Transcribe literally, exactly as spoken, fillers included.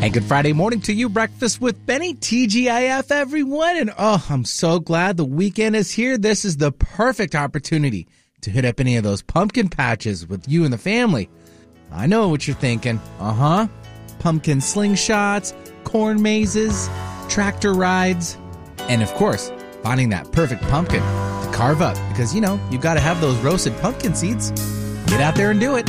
Hey, good Friday morning to you. Breakfast with Benny, T G I F, everyone. And oh, I'm so glad the weekend is here. This is the perfect opportunity to hit up any of those pumpkin patches with you and the family. I know what you're thinking. Uh-huh. Pumpkin slingshots, corn mazes, tractor rides, and of course, finding that perfect pumpkin to carve up because, you know, you got to have those roasted pumpkin seeds. Get out there and do it.